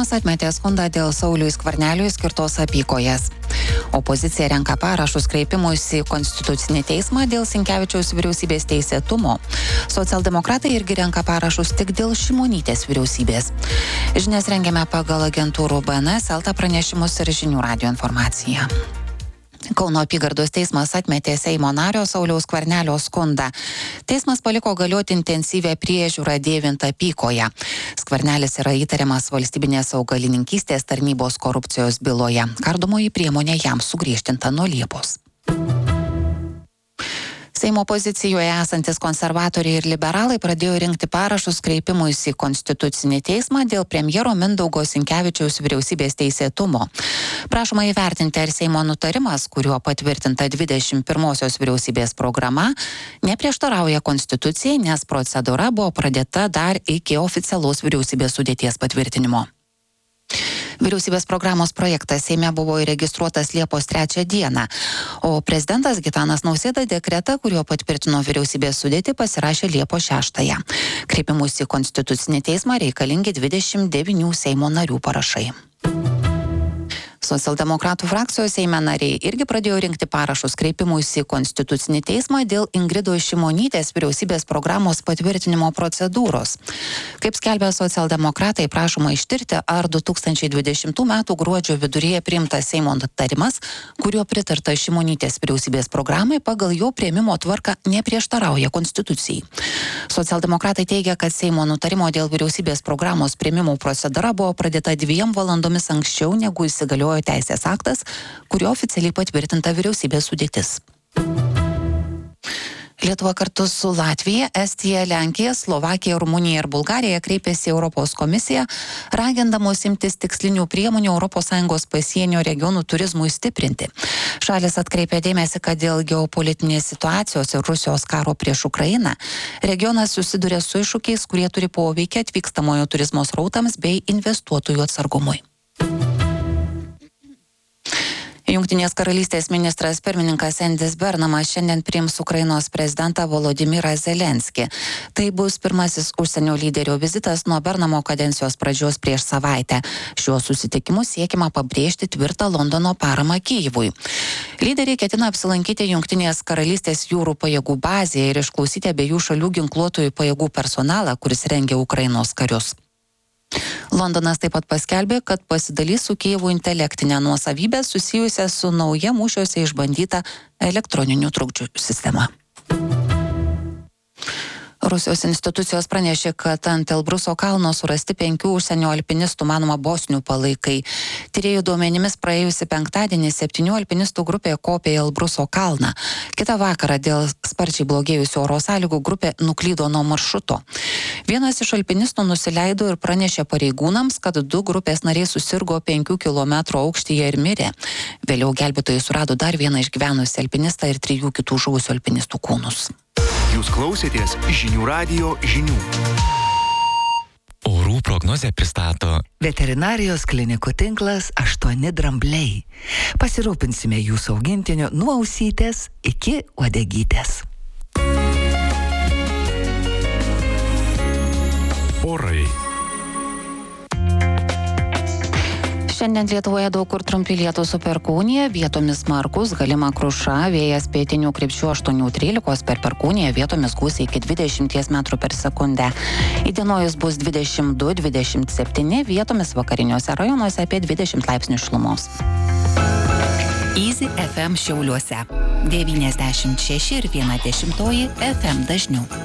Seimas atmetė skundą dėl Sauliui Skverneliui skirtos apykojas. Opozicija renka parašus kreipimuisi į Konstitucinį teismą dėl Sinkevičiaus vyriausybės teisėtumo. Socialdemokratai irgi renka parašus tik dėl Šimonytės vyriausybės. Žinias rengiame pagal agentūrų BNS, LT pranešimus ir Žinių radijo informaciją. Kauno apygardos teismas atmetė Seimo nario Sauliaus Skvernelio skundą. Teismas paliko galioti intensyvę priežiūrą dėvint apykoję. Skvernelis yra įtariamas valstybinės augalininkystės tarnybos korupcijos byloje. Kardomoji priemonė jam sugriežtinta nuo Liepos. Seimo pozicijoje esantis konservatoriai ir liberalai pradėjo rinkti parašus kreipimuisi į Konstitucinį teismą dėl premjero Mindaugo Sinkevičiaus vyriausybės teisėtumo. Prašoma įvertinti, ar Seimo nutarimas, kuriuo patvirtinta 21-osios vyriausybės programa, neprieštarauja Konstitucijai, nes procedūra buvo pradėta dar iki oficialaus vyriausybės sudėties patvirtinimo. Vyriausybės programos projektas Seime buvo įregistruotas Liepos 3 dieną, o prezidentas Gitanas Nausėda dekretą, kuriuo patvirtino vyriausybės sudėtį, pasirašė Liepos 6. Kreipimus į Konstitucinį teismą reikalingi 29 Seimo narių parašai. Socialdemokratų frakcijos Seime nariai irgi pradėjo rinkti parašus kreipimuisi į Konstitucinį teismą dėl Ingridos Šimonytės vyriausybės programos patvirtinimo procedūros. Kaip skelbia socialdemokratai, prašoma ištirti, ar 2020 m. gruodžio viduryje priimtas Seimo nutarimas, kuriuo pritarta Šimonytės vyriausybės programai, pagal jo priėmimo tvarką neprieštarauja Konstitucijai. Socialdemokratai teigia, kad Seimo nutarimo dėl vyriausybės programos priėmimo procedūra buvo pradėta 2 valandomis anksčiau, negu įsigaliojo teisės aktas, kurio oficialiai patvirtinta vyriausybės sudėtis. Lietuva kartu su Latvija, Estija, Lenkija, Slovakija, Rumunija ir Bulgarija kreipėsi į Europos komisiją, ragindamos imtis tikslinių priemonių ES pasienio regionų turizmui stiprinti. Šalis atkreipė dėmesį, kad dėl geopolitinės situacijos ir Rusijos karo prieš Ukrainą regionas susiduria su iššūkiais, kurie turi poveikį atvykstamojo turizmo srautams bei investuotojų atsargumui. Jungtinės karalystės ministras pirmininkas Endis Bernamas šiandien priims Ukrainos prezidentą Volodymyrą Zelenskį. Tai bus pirmasis užsienio lyderio vizitas nuo Bernamo kadencijos pradžios prieš savaitę. Šiuo susitikimu siekiama pabrėžti tvirtą Londono paramą Kyjivui. Lyderiai ketina apsilankyti Jungtinės karalystės jūrų pajėgų bazėje ir išklausyti abiejų šalių ginkluotojų pajėgų personalą, kuris rengia Ukrainos karius. Londonas taip pat paskelbė, kad pasidalys su Kyjivu intelektinę nuosavybę susijusią su nauja mūšiuose išbandyta elektroninių trukdžių sistema. Rusijos institucijos pranešė, kad ant Elbruso kalno surasti 5 užsienio alpinistų manoma bosnių palaikai. Tyrėjų duomenimis praėjusį penktadienį 7 alpinistų grupė kopė į Elbruso kalną. Kitą vakarą dėl sparčiai blogėjusių oro sąlygų grupė nuklydo nuo maršruto. Vienas iš alpinistų nusileido ir pranešė pareigūnams, kad 2 grupės nariai susirgo 5 km aukštyje ir mirė. Vėliau gelbėtojai surado dar vieną išgyvenusį alpinistą ir 3 kitų žuvusių alpinistų kūnus. Jūs klausėtės Žinių radijo žinių. Orų prognozę pristato Veterinarijos klinikų tinklas 8 drambliai. Pasirūpinsime jūsų augintiniu nuo ausytės iki uodegytės. orai. Šiandien Lietuvoje daug kur trumpi lietūs su perkūnija, vietomis smarkus, galima kruša, vėjas pietinių krypčių 8-13, per perkūniją vietomis gūsiai iki 20 metrų per sekundę. Įdienojus bus 22-27, vietomis vakariniuose rajonuose apie 20 laipsnių šilumos. Easy FM Šiauliuose 96,1 FM dažnių.